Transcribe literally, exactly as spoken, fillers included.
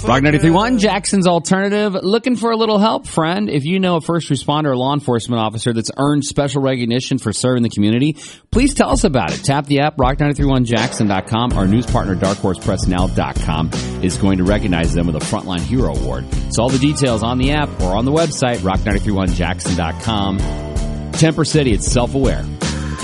Rock ninety-three point one, Jackson's Alternative. Looking for a little help, friend? If you know a first responder or law enforcement officer that's earned special recognition for serving the community, please tell us about it. Tap the app, rock nine three one jackson dot com. Our news partner, dark horse press now dot com, is going to recognize them with a Frontline Hero Award. So all the details on the app or on the website, rock nine three one jackson dot com. Temper City, it's self-aware.